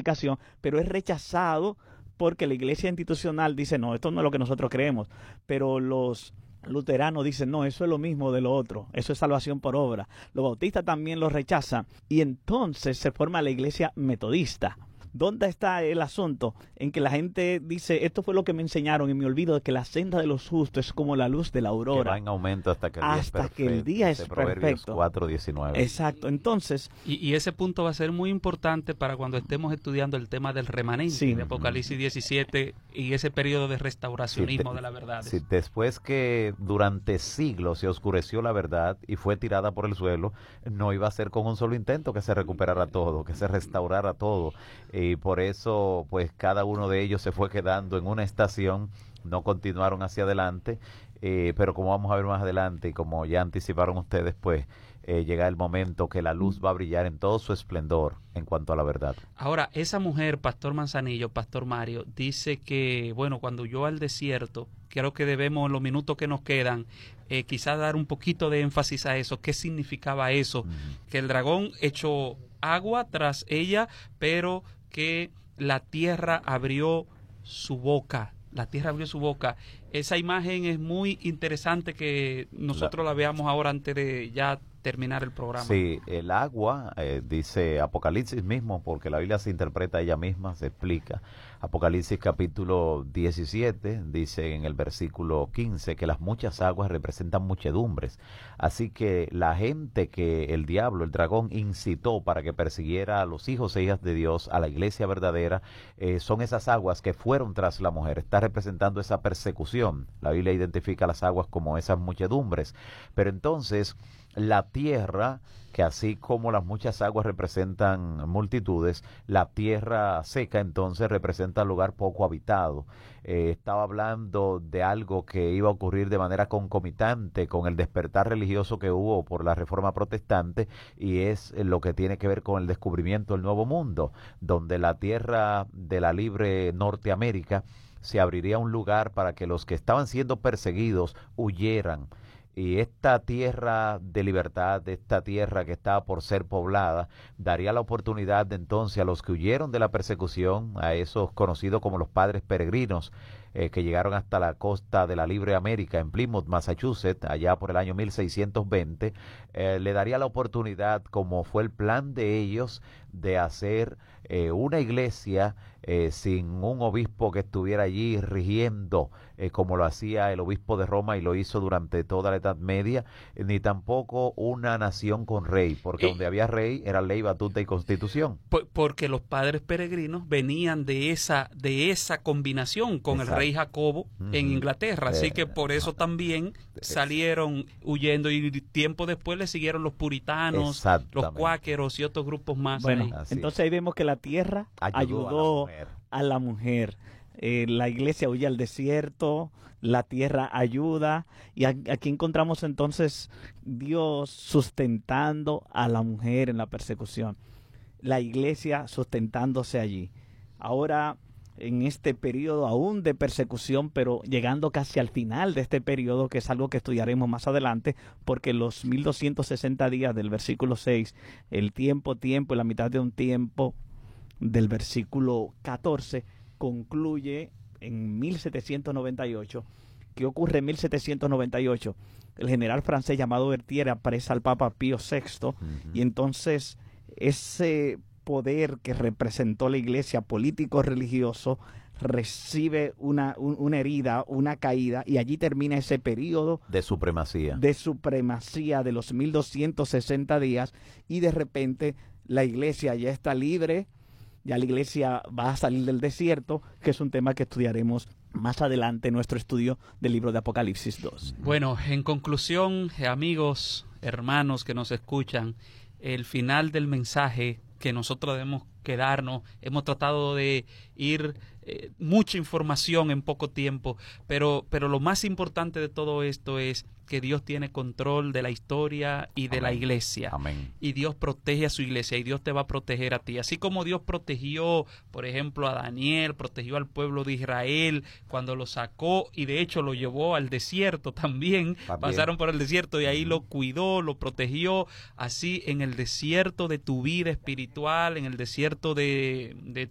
santificación, pero es rechazado porque la iglesia institucional dice, no, esto no es lo que nosotros creemos, pero los luteranos dicen, no, eso es lo mismo de lo otro, eso es salvación por obra. Los bautistas también lo rechazan y entonces se forma la iglesia metodista. ¿Dónde está el asunto? En que la gente dice, esto fue lo que me enseñaron y me olvido de que la senda de los justos es como la luz de la aurora. Que va en aumento hasta que el día es perfecto. Proverbios 4:19. Exacto, entonces... Y ese punto va a ser muy importante para cuando estemos estudiando el tema del remanente de Apocalipsis 17 y ese periodo de restauracionismo de la verdad. Sí, después que durante siglos se oscureció la verdad y fue tirada por el suelo, no iba a ser con un solo intento que se recuperara todo, que se restaurara todo. Y por eso, pues, cada uno de ellos se fue quedando en una estación, no continuaron hacia adelante, pero como vamos a ver más adelante y como ya anticiparon ustedes, pues, llega el momento que la luz va a brillar en todo su esplendor en cuanto a la verdad. Ahora, esa mujer, Pastor Manzanillo, Pastor Mario, dice que, bueno, cuando huyó al desierto, creo que debemos, en los minutos que nos quedan, quizás dar un poquito de énfasis a eso. ¿Qué significaba eso? Que el dragón echó agua tras ella, pero que la tierra abrió su boca. La tierra abrió su boca. Esa imagen es muy interesante que nosotros la veamos ahora antes de ya terminar el programa. Sí, el agua, dice Apocalipsis mismo, porque la Biblia se interpreta ella misma, se explica. Apocalipsis capítulo 17 dice en el versículo 15 que las muchas aguas representan muchedumbres. Así que la gente que el diablo, el dragón, incitó para que persiguiera a los hijos e hijas de Dios, a la iglesia verdadera, son esas aguas que fueron tras la mujer. Está representando esa persecución. La Biblia identifica las aguas como esas muchedumbres. Pero entonces la tierra, que así como las muchas aguas representan multitudes, la tierra seca entonces representa lugar poco habitado. Estaba hablando de algo que iba a ocurrir de manera concomitante con el despertar religioso que hubo por la Reforma Protestante, y es lo que tiene que ver con el descubrimiento del Nuevo Mundo, donde la tierra de la libre Norteamérica se abriría un lugar para que los que estaban siendo perseguidos huyeran. Y esta tierra de libertad, esta tierra que estaba por ser poblada, daría la oportunidad de entonces a los que huyeron de la persecución, a esos conocidos como los padres peregrinos, que llegaron hasta la costa de la Libre América en Plymouth, Massachusetts, allá por el año 1620, le daría la oportunidad, como fue el plan de ellos, de hacer una iglesia sin un obispo que estuviera allí rigiendo, como lo hacía el obispo de Roma y lo hizo durante toda la Edad Media, ni tampoco una nación con rey, porque donde había rey era ley, batuta y constitución. Porque los padres peregrinos venían de esa combinación con el rey Jacobo en Inglaterra, así que por eso también salieron huyendo y tiempo después le siguieron los puritanos, los cuáqueros y otros grupos más. Bueno, entonces ahí vemos que la tierra ayudó a la mujer. La iglesia huye al desierto, la tierra ayuda, y aquí encontramos entonces Dios sustentando a la mujer en la persecución, la iglesia sustentándose allí. Ahora, en este periodo aún de persecución, pero llegando casi al final de este periodo, que es algo que estudiaremos más adelante, porque los 1260 días del versículo 6, el tiempo y la mitad de un tiempo del versículo 14, concluye en 1798. ¿Qué ocurre en 1798? El general francés llamado Berthier apresa al Papa Pío VI, y entonces ese poder que representó la iglesia político-religioso recibe una herida, una caída, y allí termina ese periodo de supremacía de los 1260 días, y de repente la iglesia ya está libre. Ya la iglesia va a salir del desierto, que es un tema que estudiaremos más adelante en nuestro estudio del libro de Apocalipsis 2. Bueno, en conclusión, amigos, hermanos que nos escuchan, el final del mensaje que nosotros debemos quedarnos, hemos tratado de ir mucha información en poco tiempo, pero lo más importante de todo esto es que Dios tiene control de la historia y de la iglesia. Amén. Y Dios protege a su iglesia y Dios te va a proteger a ti. Así como Dios protegió, por ejemplo, a Daniel, protegió al pueblo de Israel cuando lo sacó y de hecho lo llevó al desierto también. Pasaron por el desierto y ahí lo cuidó, lo protegió. Así en el desierto de tu vida espiritual, en el desierto de